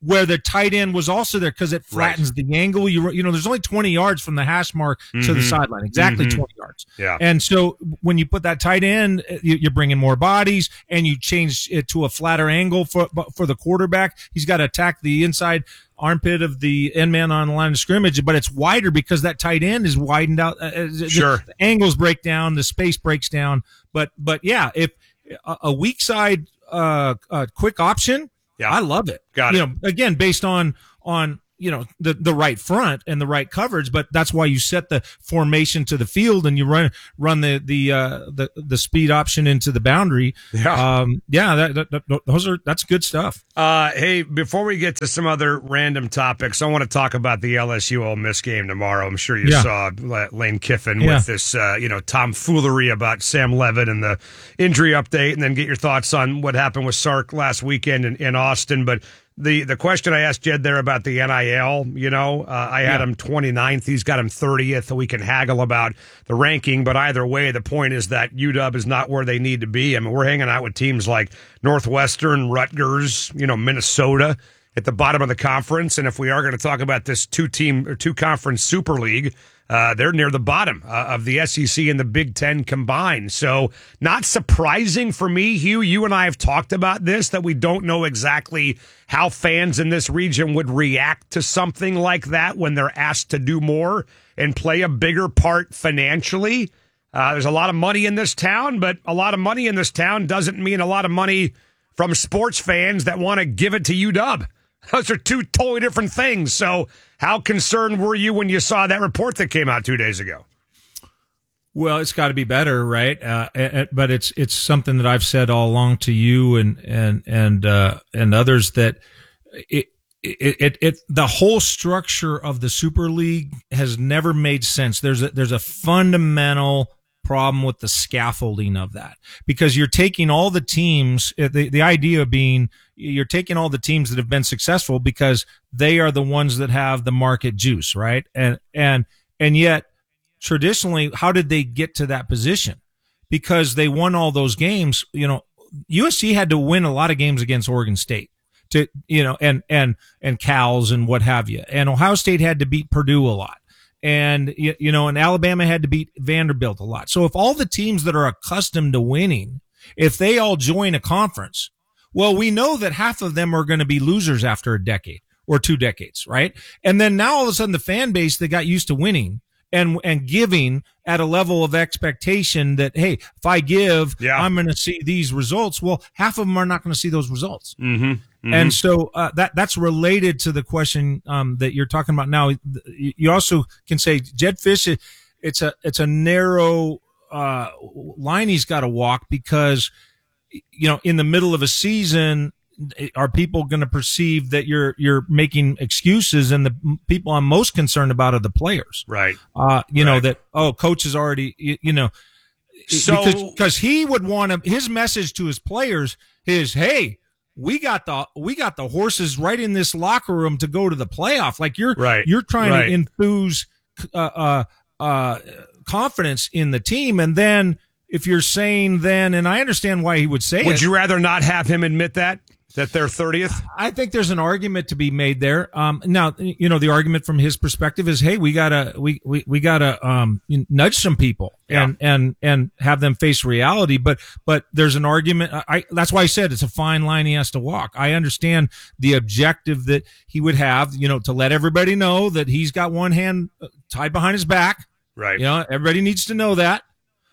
where the tight end was also there because it flattens right. the angle. You you know, there's only twenty yards from the hash mark mm-hmm. to the sideline, exactly mm-hmm. twenty yards. Yeah. And so when you put that tight end, you, you're bringing more bodies, and you change it to a flatter angle for for the quarterback. He's got to attack the inside armpit of the end man on the line of scrimmage, but it's wider because that tight end is widened out. Uh, sure. The, the angles break down, the space breaks down. But but yeah, if a, a weak side uh, uh, quick option. Yeah. I love it. Got you it. know, again, based on on you know the the right front and the right coverage, but that's why you set the formation to the field and you run run the the uh, the the speed option into the boundary. Yeah, um, yeah, that, that, that, those are that's good stuff. Uh, hey, before we get to some other random topics, I want to talk about the L S U Ole Miss game tomorrow. I'm sure you yeah. saw Lane Kiffin yeah. with this uh, you know tomfoolery about Sam Levitt and the injury update, and then get your thoughts on what happened with Sark last weekend in, in Austin, but. The the question I asked Jed there about the N I L, you know, uh, I had yeah. him twenty-ninth. He's got him thirtieth. We can haggle about the ranking, but either way, the point is that U W is not where they need to be. I mean, we're hanging out with teams like Northwestern, Rutgers, you know, Minnesota at the bottom of the conference. And if we are going to talk about this two-team or two-conference Super League, Uh, they're near the bottom uh, of the S E C and the Big Ten combined. So not surprising for me, Hugh. You and I have talked about this, that we don't know exactly how fans in this region would react to something like that when they're asked to do more and play a bigger part financially. Uh, there's a lot of money in this town, but a lot of money in this town doesn't mean a lot of money from sports fans that want to give it to U W. Those are two totally different things. So how concerned were you when you saw that report that came out two days ago? Well, it's got to be better, right? Uh, but it's it's something that I've said all along to you and and and uh, and others that it, it it it the whole structure of the Super League has never made sense. There's a, there's a fundamental problem with the scaffolding of that, because you're taking all the teams, the, the idea being you're taking all the teams that have been successful because they are the ones that have the market juice, right? And, and, and yet traditionally, how did they get to that position? Because they won all those games. You know, U S C had to win a lot of games against Oregon State to, you know, and, and, and Cal's and what have you. And Ohio State had to beat Purdue a lot. And, you know, and Alabama had to beat Vanderbilt a lot. So if all the teams that are accustomed to winning, if they all join a conference, well, we know that half of them are going to be losers after a decade or two decades, right? And then now all of a sudden the fan base that got used to winning and and giving at a level of expectation that, hey, if I give, yeah. I'm going to see these results. Well, half of them are not going to see those results. Mm-hmm. Mm-hmm. And so uh, that that's related to the question um, that you're talking about now. You also can say Jed Fish, it's a it's a narrow uh, line he's got to walk, because, you know, in the middle of a season, are people going to perceive that you're you're making excuses? And the people I'm most concerned about are the players, right? Uh, you right. know that oh, coach is already you, you know, so because, because he would want to, his message to his players is, hey, we got the we got the horses right in this locker room to go to the playoff. Like you're right. you're trying right. to enthuse uh, uh, uh, confidence in the team, and then if you're saying then, and I understand why he would say would it. Would you rather not have him admit that? That they're thirtieth? I think there's an argument to be made there. Um, now, you know, the argument from his perspective is, hey, we gotta, we, we, we gotta, um, nudge some people and, yeah. and, and have them face reality. But, but there's an argument. I, that's why I said it's a fine line he has to walk. I understand the objective that he would have, you know, to let everybody know that he's got one hand tied behind his back. Right. You know, everybody needs to know that.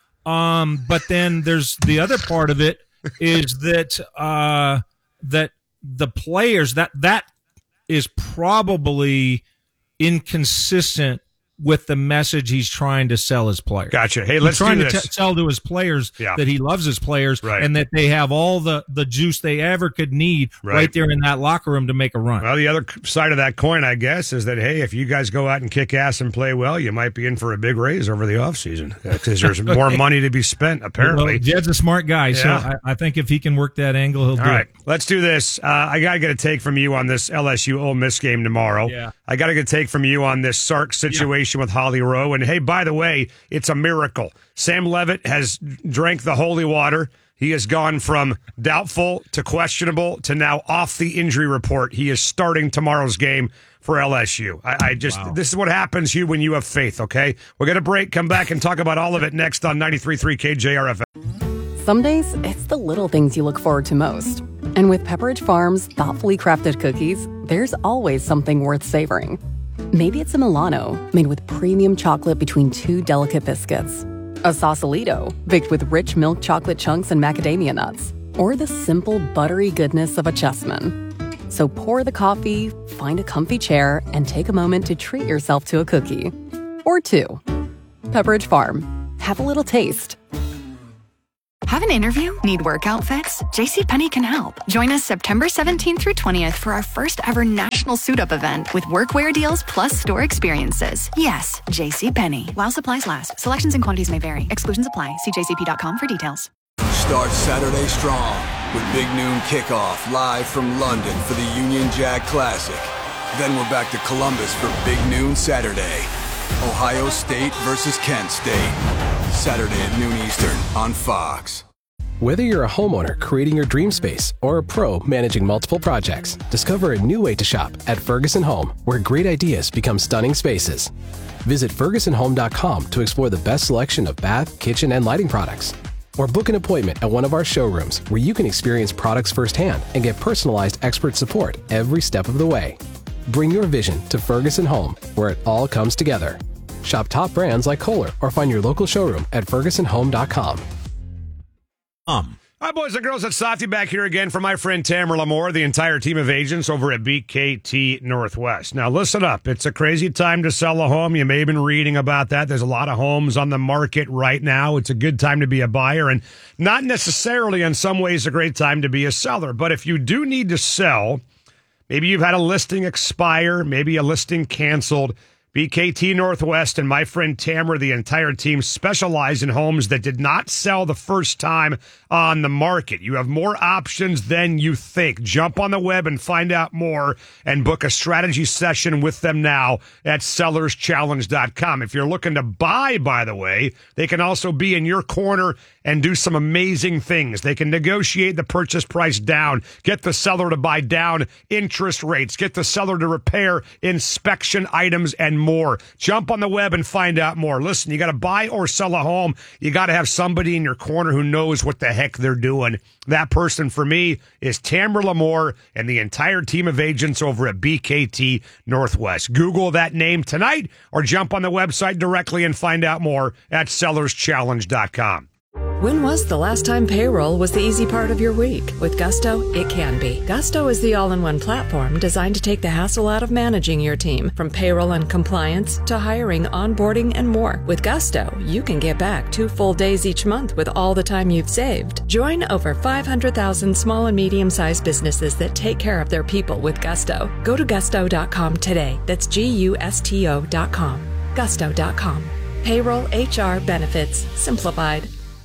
Um, but then there's the other part of it is that, uh, that the players, that that is probably inconsistent with the message he's trying to sell his players. Gotcha. Hey, he's let's trying do to this. T- tell to his players yeah. that he loves his players right. and that they have all the, the juice they ever could need right. right there in that locker room to make a run. Well, the other side of that coin, I guess, is that, hey, if you guys go out and kick ass and play well, you might be in for a big raise over the offseason because there's more money to be spent, apparently. Well, Jed's a smart guy, yeah. so I, I think if he can work that angle, he'll all do right. it. Let's do this. Uh, I got to get a take from you on this L S U Ole Miss game tomorrow. Yeah. I got to get a take from you on this Sark situation yeah. with Holly Rowe. And, hey, by the way, it's a miracle. Sam Levitt has drank the holy water. He has gone from doubtful to questionable to now off the injury report. He is starting tomorrow's game for L S U. I, I just, wow. This is what happens, Hugh, when you have faith, okay? We're going to break, come back, and talk about all of it next on ninety-three point three K J R F M. Some days, it's the little things you look forward to most. And with Pepperidge Farm's thoughtfully crafted cookies, there's always something worth savoring. Maybe it's a Milano, made with premium chocolate between two delicate biscuits. A Sausalito, baked with rich milk chocolate chunks and macadamia nuts. Or the simple, buttery goodness of a Chessman. So pour the coffee, find a comfy chair, and take a moment to treat yourself to a cookie. Or two. Pepperidge Farm. Have a little taste. Have an interview? Need work outfits? JCPenney can help. Join us September seventeenth through twentieth for our first ever national suit-up event with workwear deals plus store experiences. Yes, JCPenney. While supplies last. Selections and quantities may vary. Exclusions apply. See j c p dot com for details. Start Saturday strong with Big Noon Kickoff live from London for the Union Jack Classic. Then we're back to Columbus for Big Noon Saturday. Ohio State versus Kent State. Saturday at noon Eastern on Fox. Whether you're a homeowner creating your dream space or a pro managing multiple projects, discover a new way to shop at Ferguson Home, where great ideas become stunning spaces. Visit ferguson home dot com to explore the best selection of bath, kitchen, and lighting products. Or book an appointment at one of our showrooms where you can experience products firsthand and get personalized expert support every step of the way. Bring your vision to Ferguson Home, where it all comes together. Shop top brands like Kohler or find your local showroom at ferguson home dot com. Um. Hi, boys and girls. It's Softy back here again for my friend Tamara Lamore, the entire team of agents over at B K T Northwest. Now, listen up. It's a crazy time to sell a home. You may have been reading about that. There's a lot of homes on the market right now. It's a good time to be a buyer and not necessarily in some ways a great time to be a seller. But if you do need to sell, maybe you've had a listing expire, maybe a listing canceled, B K T Northwest and my friend Tamara, the entire team, specialize in homes that did not sell the first time on the market. You have more options than you think. Jump on the web and find out more and book a strategy session with them now at sellers challenge dot com. If you're looking to buy, by the way, they can also be in your corner and do some amazing things. They can negotiate the purchase price down, get the seller to buy down interest rates, get the seller to repair inspection items, and more. Jump on the web and find out more. Listen, you got to buy or sell a home. You got to have somebody in your corner who knows what the heck they're doing. That person for me is Tamara Lamore and the entire team of agents over at B K T Northwest. Google that name tonight or jump on the website directly and find out more at sellers challenge dot com. When was the last time payroll was the easy part of your week? With Gusto, it can be. Gusto is the all-in-one platform designed to take the hassle out of managing your team, from payroll and compliance to hiring, onboarding, and more. With Gusto, you can get back two full days each month with all the time you've saved. Join over five hundred thousand small and medium-sized businesses that take care of their people with Gusto. Go to gusto dot com today. That's G U S T O dot com. gusto dot com. Payroll, H R, benefits, simplified.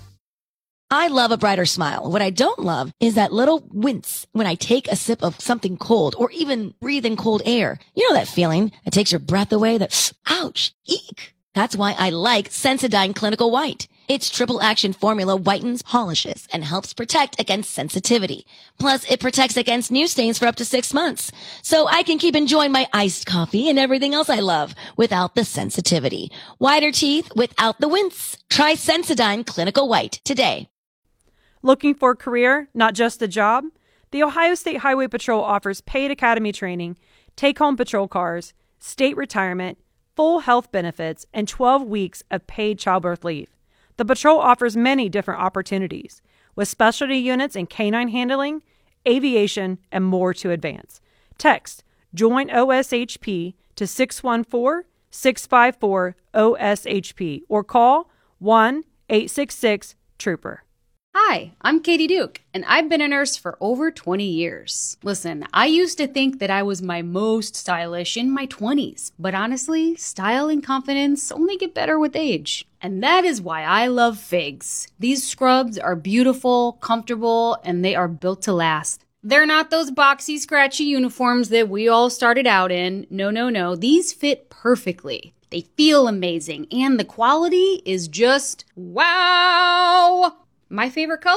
I love a brighter smile. What I don't love is that little wince when I take a sip of something cold or even breathe in cold air. You know that feeling? It takes your breath away. That, ouch, eek. That's why I like Sensodyne Clinical White. Its triple action formula whitens, polishes, and helps protect against sensitivity. Plus, it protects against new stains for up to six months. So I can keep enjoying my iced coffee and everything else I love without the sensitivity. Whiter teeth without the wince. Try Sensodyne Clinical White today. Looking for a career, not just a job? The Ohio State Highway Patrol offers paid academy training, take-home patrol cars, state retirement, full health benefits, and twelve weeks of paid childbirth leave. The patrol offers many different opportunities, with specialty units in canine handling, aviation, and more to advance. Text JOIN O S H P to six one four, six five four, O S H P or call one eight six six, TROOPER. Hi, I'm Katie Duke, and I've been a nurse for over twenty years. Listen, I used to think that I was my most stylish in my twenties, but honestly, style and confidence only get better with age. And that is why I love Figs. These scrubs are beautiful, comfortable, and they are built to last. They're not those boxy, scratchy uniforms that we all started out in. No, no, no. These fit perfectly. They feel amazing, and the quality is just wow! My favorite color?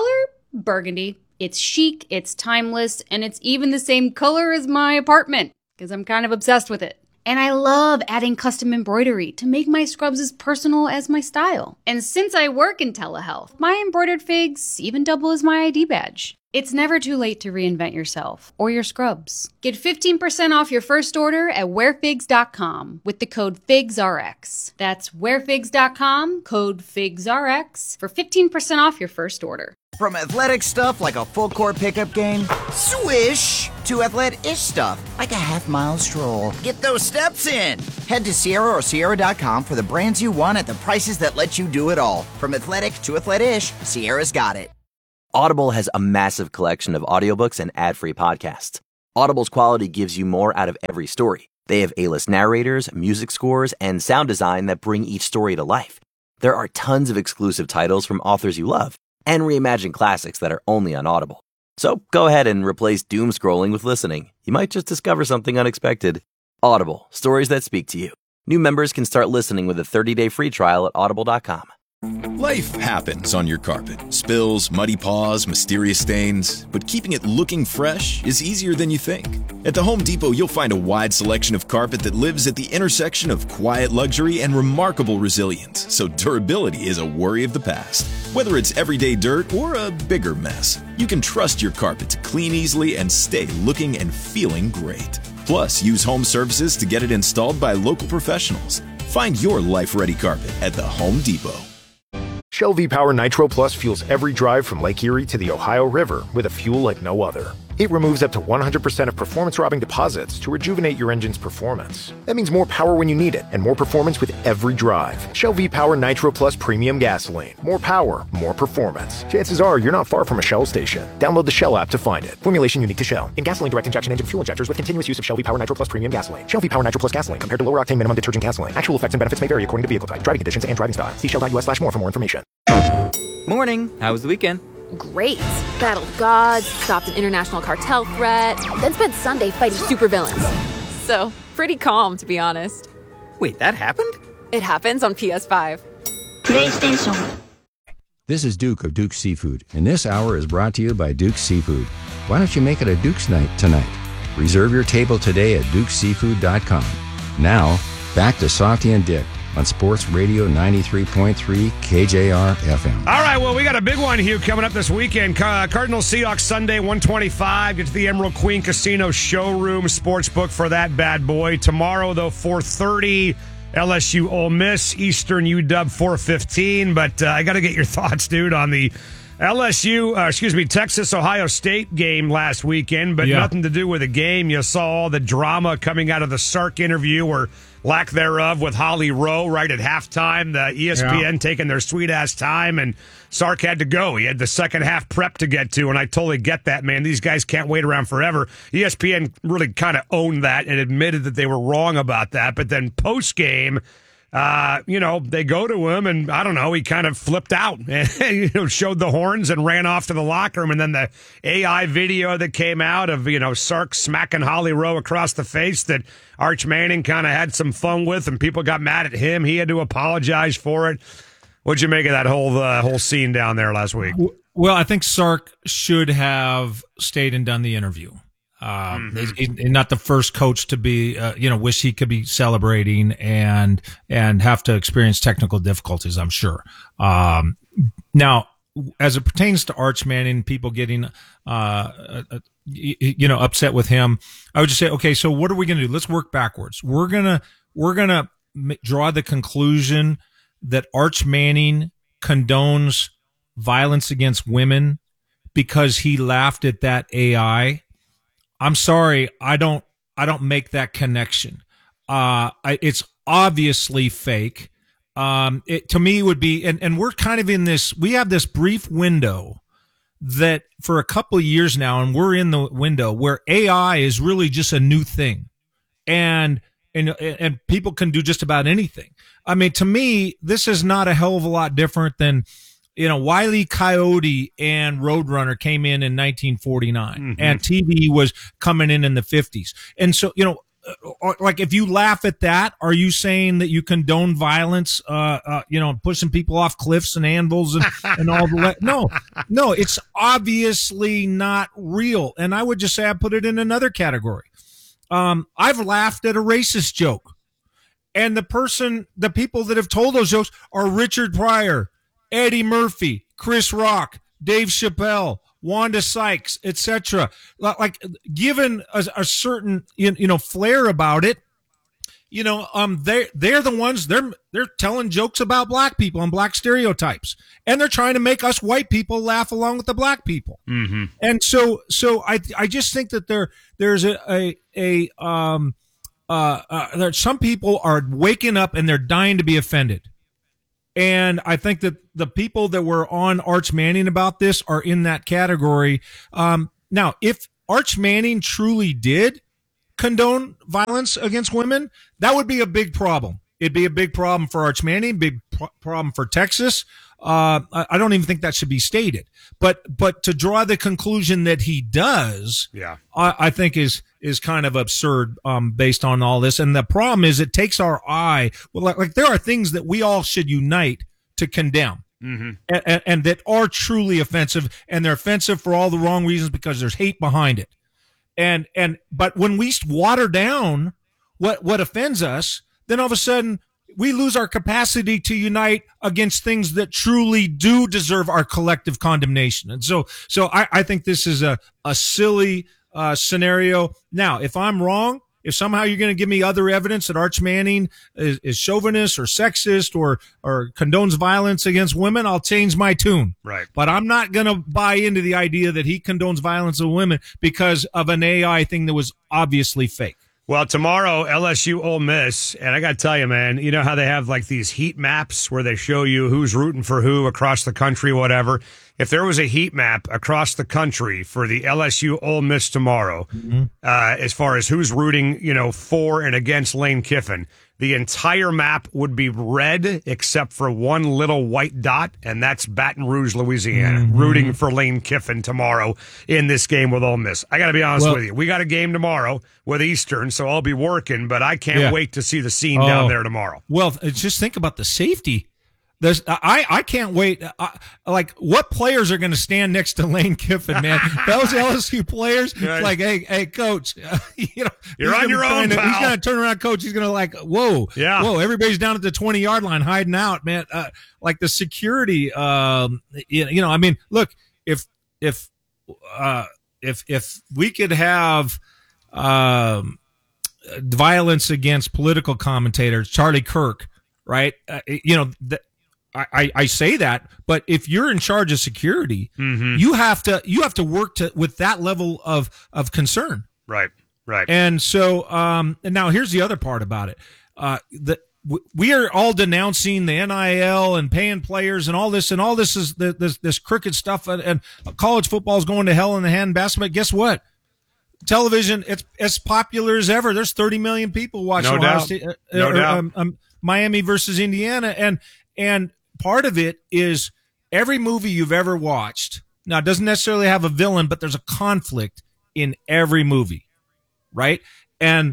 Burgundy. It's chic, it's timeless, and it's even the same color as my apartment, because I'm kind of obsessed with it. And I love adding custom embroidery to make my scrubs as personal as my style. And since I work in telehealth, my embroidered figs even double as my I D badge. It's never too late to reinvent yourself or your scrubs. Get fifteen percent off your first order at wear figs dot com with the code FIGSRX. That's wear figs dot com, code FIGSRX for fifteen percent off your first order. From athletic stuff like a full court pickup game, swish, to athletic-ish stuff like a half-mile stroll. Get those steps in. Head to Sierra or Sierra dot com for the brands you want at the prices that let you do it all. From athletic to athletic-ish, Sierra's got it. Audible has a massive collection of audiobooks and ad-free podcasts. Audible's quality gives you more out of every story. They have A-list narrators, music scores, and sound design that bring each story to life. There are tons of exclusive titles from authors you love, and reimagined classics that are only on Audible. So go ahead and replace doom scrolling with listening. You might just discover something unexpected. Audible, stories that speak to you. New members can start listening with a thirty-day free trial at audible dot com. Life happens on your carpet. Spills, muddy paws, mysterious stains. But keeping it looking fresh is easier than you think. At the Home Depot, you'll find a wide selection of carpet that lives at the intersection of quiet luxury and remarkable resilience. So durability is a worry of the past. Whether it's everyday dirt or a bigger mess, you can trust your carpet to clean easily and stay looking and feeling great. Plus, use home services to get it installed by local professionals. Find your life-ready carpet at the Home Depot. Shell V-Power Nitro Plus fuels every drive from Lake Erie to the Ohio River with a fuel like no other. It removes up to one hundred percent of performance-robbing deposits to rejuvenate your engine's performance. That means more power when you need it, and more performance with every drive. Shell V-Power Nitro Plus Premium Gasoline. More power, more performance. Chances are you're not far from a Shell station. Download the Shell app to find it. Formulation unique to Shell. In gasoline direct injection engine fuel injectors with continuous use of Shell V-Power Nitro Plus Premium Gasoline. Shell V-Power Nitro Plus Gasoline compared to lower octane minimum detergent gasoline. Actual effects and benefits may vary according to vehicle type, driving conditions, and driving style. See shell dot U S slash more for more information. Morning. How was the weekend? Great. Battled gods, stopped an international cartel threat, then spent Sunday fighting supervillains. So, pretty calm, to be honest. Wait, that happened? It happens on P S five. PlayStation. This is Duke of Duke's Seafood, and this hour is brought to you by Duke's Seafood. Why don't you make it a Duke's night tonight? Reserve your table today at dukes seafood dot com. Now, back to Softy and Dick on Sports Radio ninety-three point three K J R F M. All right, well, we got a big one, Hugh, coming up this weekend. Cardinals Seahawks Sunday, one twenty-five. Get to the Emerald Queen Casino Showroom Sportsbook for that bad boy. Tomorrow, though, four thirty, L S U Ole Miss, Eastern U W four fifteen. But uh, I got to get your thoughts, dude, on the L S U, uh, excuse me, Texas-Ohio State game last weekend, but yeah. nothing to do with the game. You saw all the drama coming out of the Sark interview, or lack thereof, with Holly Rowe right at halftime. The E S P N yeah. taking their sweet-ass time, and Sark had to go. He had the second half prep to get to, and I totally get that, man. These guys can't wait around forever. E S P N really kind of owned that and admitted that they were wrong about that, but then post-game, Uh, you know, they go to him, and I don't know, he kind of flipped out and you know, showed the horns and ran off to the locker room. And then the A I video that came out of, you know, Sark smacking Holly Rowe across the face that Arch Manning kind of had some fun with, and people got mad at him. He had to apologize for it. What'd you make of that whole uh, whole scene down there last week? Well, I think Sark should have stayed and done the interview. Um, mm-hmm. he's, he's not the first coach to be, uh, you know, wish he could be celebrating and, and have to experience technical difficulties, I'm sure. Um, now, as it pertains to Arch Manning, people getting, uh, uh, you know, upset with him, I would just say, okay, so what are we going to do? Let's work backwards. We're going to, we're going to draw the conclusion that Arch Manning condones violence against women because he laughed at that A I. I'm sorry, I don't I don't make that connection. Uh, I, it's obviously fake. Um, it, to me, it would be, and, and we're kind of in this, we have this brief window that for a couple of years now, and we're in the window where A I is really just a new thing. And, and, and people can do just about anything. I mean, to me, this is not a hell of a lot different than, you know, Wile E. Coyote and Roadrunner came in in nineteen forty-nine, mm-hmm. and T V was coming in in the fifties. And so, you know, like if you laugh at that, are you saying that you condone violence, uh, uh, you know, pushing people off cliffs and anvils and, and all the, le- no, no, it's obviously not real. And I would just say I put it in another category. Um, I've laughed at a racist joke, and the person, the people that have told those jokes are Richard Pryor, Eddie Murphy, Chris Rock, Dave Chappelle, Wanda Sykes, et cetera. Like, given a, a certain, you know, flair about it, you know, um, they they're the ones they're they're telling jokes about black people and black stereotypes, and they're trying to make us white people laugh along with the black people. Mm-hmm. And so, so I I just think that there there's a a, a um uh, uh there some people are waking up and they're dying to be offended. And I think that the people that were on Arch Manning about this are in that category. Um, now, if Arch Manning truly did condone violence against women, that would be a big problem. It'd be a big problem for Arch Manning, big pro- problem for Texas. Uh, I, I don't even think that should be stated. But but to draw the conclusion that he does, yeah, I, I think is is kind of absurd um, based on all this. And the problem is it takes our eye. Well, like, like there are things that we all should unite to condemn. Mm-hmm. And, and, and that are truly offensive, and they're offensive for all the wrong reasons because there's hate behind it. And and but when we water down what what offends us, then all of a sudden we lose our capacity to unite against things that truly do deserve our collective condemnation. And so so I, I think this is a a silly uh, scenario. Now, if I'm wrong, if somehow you're going to give me other evidence that Arch Manning is, is chauvinist or sexist or or condones violence against women, I'll change my tune. Right. But I'm not going to buy into the idea that he condones violence of women because of an A I thing that was obviously fake. Well, tomorrow, L S U Ole Miss, and I got to tell you, man, you know how they have like these heat maps where they show you who's rooting for who across the country, whatever. If there was a heat map across the country for the L S U Ole Miss tomorrow, mm-hmm. uh, as far as who's rooting, you know, for and against Lane Kiffin, the entire map would be red except for one little white dot, and that's Baton Rouge, Louisiana, mm-hmm. rooting for Lane Kiffin tomorrow in this game with Ole Miss. I got to be honest well, with you. We got a game tomorrow with Eastern, so I'll be working, but I can't yeah. wait to see the scene oh. down there tomorrow. Well, just think about the safety. There's, I, I can't wait. I, like, what players are going to stand next to Lane Kiffin, man? Those L S U players, right. like, hey, hey, coach, uh, you know, you're on your own. To, pal. He's going to turn around, coach. He's going to like, whoa, yeah, whoa, everybody's down at the twenty yard line hiding out, man. Uh, like the security, um, you, you know, I mean, look, if if uh, if if we could have um, violence against political commentators, Charlie Kirk. Right. Uh, you know, th- I, I say that, but if you're in charge of security, mm-hmm. you have to you have to work to with that level of, of concern. Right. Right. And so um, and now here's the other part about it. Uh, the, w- we are all denouncing the N I L and paying players and all this, and all this is the, this, this crooked stuff. And, and college football is going to hell in the hand basketball. Guess what? Television, it's as popular as ever. There's thirty million people watching no Ohio doubt. State. Uh, no or, doubt. Um, um, Miami versus Indiana. And, and part of it is every movie you've ever watched. Now, it doesn't necessarily have a villain, but there's a conflict in every movie. Right. And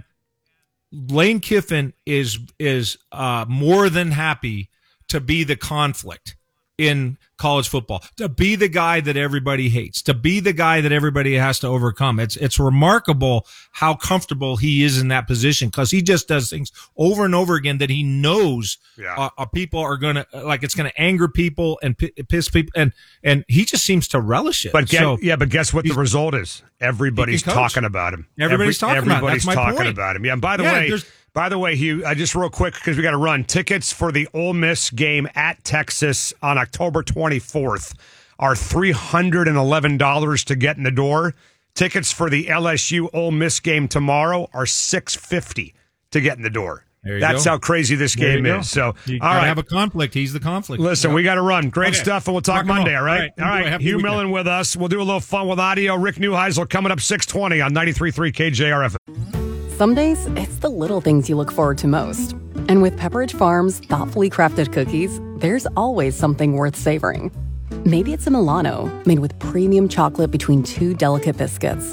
Lane Kiffin is, is, uh, more than happy to be the conflict in college football, to be the guy that everybody hates, to be the guy that everybody has to overcome. It's it's remarkable how comfortable he is in that position because he just does things over and over again that he knows yeah. uh, uh, people are going to, like it's going to anger people and p- piss people. And, and he just seems to relish it. But get, so, yeah, but guess what the result is? Everybody's talking about him. Everybody's Every, talking about him. Everybody's That's my talking point. about him. Yeah, and by the yeah, way, By the way, Hugh, uh, just real quick, because we got to run, tickets for the Ole Miss game at Texas on October twenty-fourth are three hundred eleven dollars to get in the door. Tickets for the L S U Ole Miss game tomorrow are six hundred fifty dollars to get in the door. There you That's go. how crazy this There game you go. is. So, you all gotta right. have a conflict. He's the conflict. Listen, yep. we got to run. Great okay. stuff, and we'll talk Rock and Monday, roll. all right? All All right. right. Happy Hugh weekend. Millen with us. We'll do a little fun with audio. Rick Neuheisel coming up six twenty on ninety-three point three K J R F. Some days, it's the little things you look forward to most. And with Pepperidge Farm's thoughtfully crafted cookies, there's always something worth savoring. Maybe it's a Milano, made with premium chocolate between two delicate biscuits.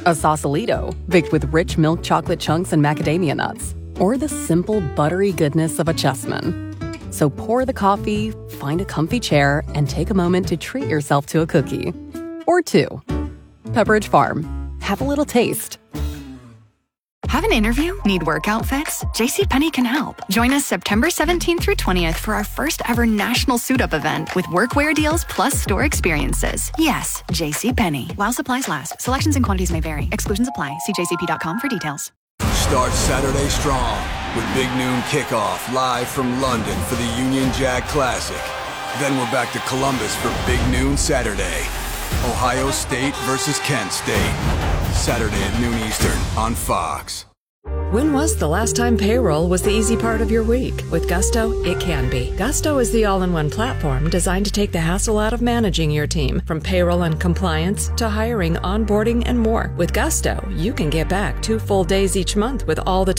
a Sausalito baked with rich milk chocolate chunks and macadamia nuts, or the simple buttery goodness of a Chessman. So pour the coffee, find a comfy chair, and take a moment to treat yourself to a cookie. Or two. Pepperidge Farm. Have a little taste. Have an interview? Need work outfits? JCPenney can help. Join us September seventeenth through twentieth for our first ever national suit-up event with workwear deals plus store experiences. Yes, JCPenney. While supplies last. Selections and quantities may vary. Exclusions apply. See j c p dot com for details. Start Saturday strong with Big Noon Kickoff live from London for the Union Jack Classic. Then we're back to Columbus for Big Noon Saturday. Ohio State versus Kent State. Saturday at noon Eastern on Fox. When was the last time payroll was the easy part of your week? With Gusto, it can be. Gusto is the all-in-one platform designed to take the hassle out of managing your team, from payroll and compliance to hiring, onboarding, and more. With Gusto, you can get back two full days each month with all the